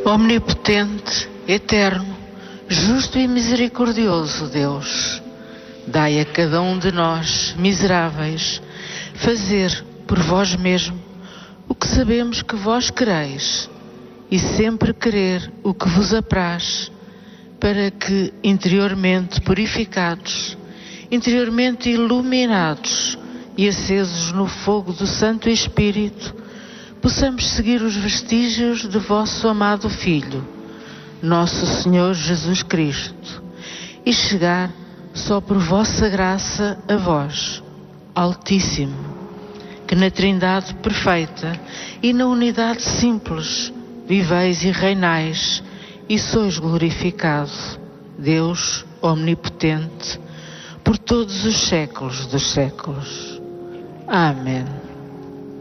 Omnipotente, eterno, justo e misericordioso Deus, dai a cada um de nós, miseráveis, fazer por vós mesmo o que sabemos que vós quereis, e sempre querer o que vos apraz, para que, interiormente purificados, interiormente iluminados e acesos no fogo do Santo Espírito, possamos seguir os vestígios de vosso amado Filho, nosso Senhor Jesus Cristo, e chegar só por vossa graça a vós, Altíssimo, que na Trindade perfeita e na unidade simples viveis e reinais e sois glorificado, Deus omnipotente, por todos os séculos dos séculos. Amém.